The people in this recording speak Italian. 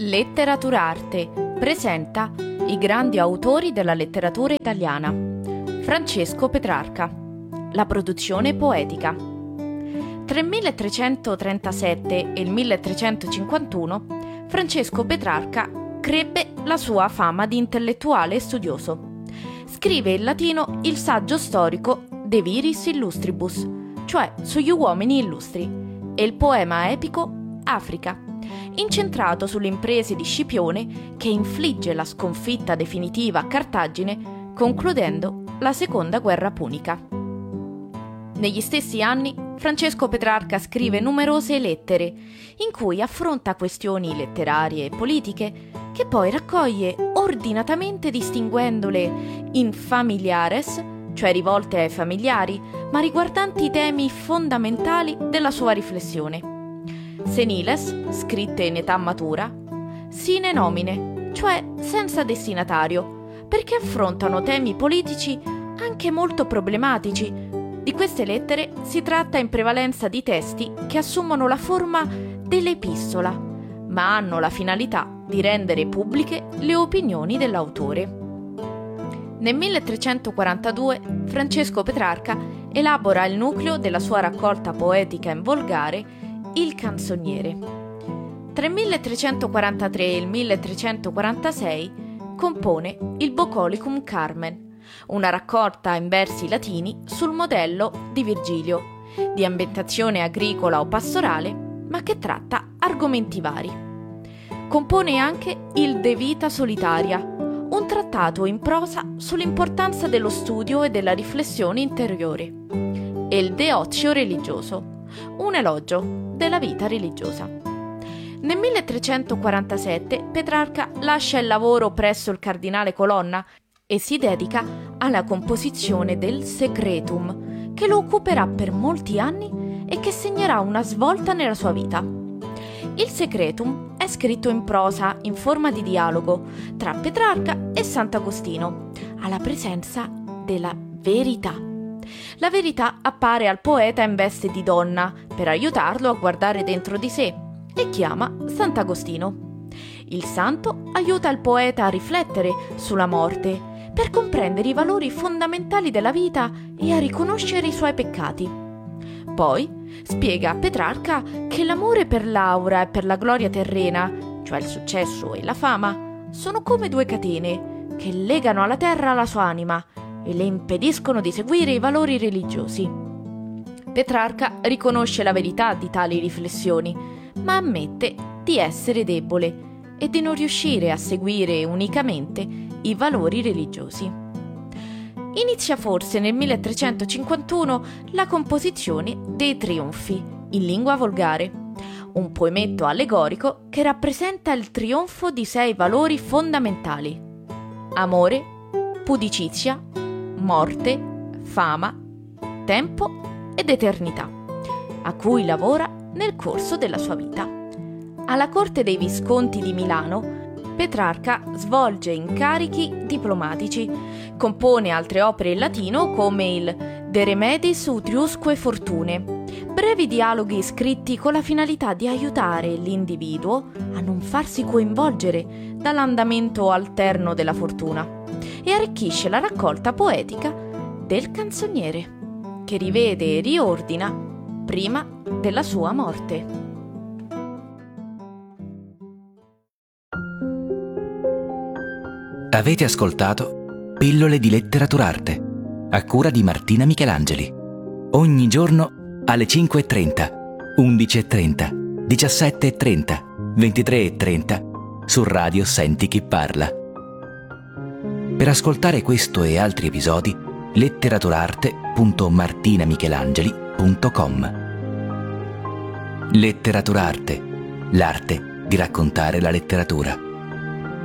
Letteraturarte presenta i grandi autori della letteratura italiana. Francesco Petrarca. La produzione poetica. Tra il 1337 e il 1351 Francesco Petrarca crebbe la sua fama di intellettuale e studioso. Scrive in latino il saggio storico De Viris Illustribus, cioè sugli uomini illustri, e il poema epico Africa, incentrato sulle imprese di Scipione che infligge la sconfitta definitiva a Cartagine, concludendo la seconda guerra punica. Negli stessi anni Francesco Petrarca scrive numerose lettere in cui affronta questioni letterarie e politiche che poi raccoglie ordinatamente distinguendole in familiares, cioè rivolte ai familiari, ma riguardanti i temi fondamentali della sua riflessione. Seniles, scritte in età matura, sine nomine, cioè senza destinatario, perché affrontano temi politici anche molto problematici. Di queste lettere si tratta in prevalenza di testi che assumono la forma dell'epistola, ma hanno la finalità di rendere pubbliche le opinioni dell'autore. Nel 1342 Francesco Petrarca elabora il nucleo della sua raccolta poetica in volgare, Il Canzoniere. Tra il 1343 e il 1346 compone il Bucolicum Carmen, una raccolta in versi latini sul modello di Virgilio, di ambientazione agricola o pastorale, ma che tratta argomenti vari. Compone anche il De Vita Solitaria, un trattato in prosa sull'importanza dello studio e della riflessione interiore, e il De Ozio Religioso, un elogio della vita religiosa. Nel 1347 Petrarca lascia il lavoro presso il cardinale Colonna e si dedica alla composizione del Secretum, che lo occuperà per molti anni e che segnerà una svolta nella sua vita. Il Secretum è scritto in prosa in forma di dialogo tra Petrarca e Sant'Agostino, alla presenza della verità. La verità appare al poeta in veste di donna per aiutarlo a guardare dentro di sé e chiama Sant'Agostino. Il santo aiuta il poeta a riflettere sulla morte per comprendere i valori fondamentali della vita e a riconoscere i suoi peccati. Poi spiega a Petrarca che l'amore per l'aura e per la gloria terrena, cioè il successo e la fama, sono come due catene che legano alla terra la sua anima e le impediscono di seguire i valori religiosi. Petrarca riconosce la verità di tali riflessioni, ma ammette di essere debole e di non riuscire a seguire unicamente i valori religiosi. Inizia forse nel 1351 la composizione dei Trionfi, in lingua volgare, un poemetto allegorico che rappresenta il trionfo di 6 valori fondamentali: amore, pudicizia, morte, fama, tempo ed eternità, a cui lavora nel corso della sua vita. Alla corte dei Visconti di Milano, Petrarca svolge incarichi diplomatici, compone altre opere in latino come il De Remedis Utriusque Fortune, brevi dialoghi scritti con la finalità di aiutare l'individuo a non farsi coinvolgere dall'andamento alterno della fortuna, e arricchisce la raccolta poetica del Canzoniere, che rivede e riordina prima della sua morte. Avete ascoltato Pillole di Letteraturarte, a cura di Martina Michelangeli. Ogni giorno alle 5:30, 11:30, 17:30, 23:30 su Radio Senti Chi Parla. Per ascoltare questo e altri episodi, letteraturarte.martinamichelangeli.com. Letteraturarte, l'arte di raccontare la letteratura.